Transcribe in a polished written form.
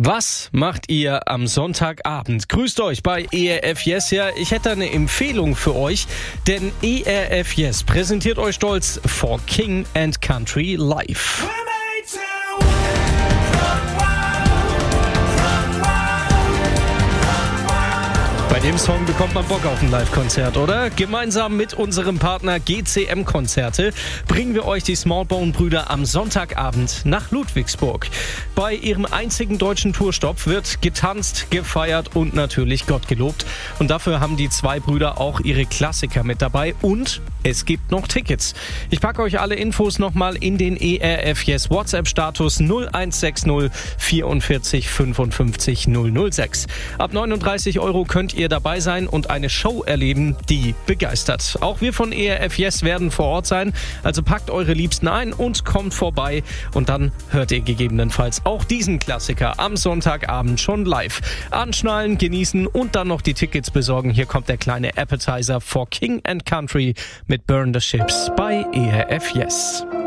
Was macht ihr am Sonntagabend? Grüßt euch bei ERF Yes. Ja, ich hätte eine Empfehlung für euch, denn ERF Yes präsentiert euch stolz For King and Country live. Bei dem Song bekommt man Bock auf ein Live-Konzert, oder? Gemeinsam mit unserem Partner GCM Konzerte bringen wir euch die Smallbone-Brüder am Sonntagabend nach Ludwigsburg. Bei ihrem einzigen deutschen Tourstopp wird getanzt, gefeiert und natürlich Gott gelobt. Und dafür haben die zwei Brüder auch ihre Klassiker mit dabei und es gibt noch Tickets. Ich packe euch alle Infos nochmal in den ERF Yes WhatsApp-Status 0160 44 55 006. Ab 39 € könnt ihr dabei sein und eine Show erleben, die begeistert. Auch wir von ERF Yes werden vor Ort sein, also packt eure Liebsten ein und kommt vorbei und dann hört ihr gegebenenfalls auch diesen Klassiker am Sonntagabend schon live. Anschnallen, genießen und dann noch die Tickets besorgen. Hier kommt der kleine Appetizer For King and Country mit Burn the Ships bei ERF Yes.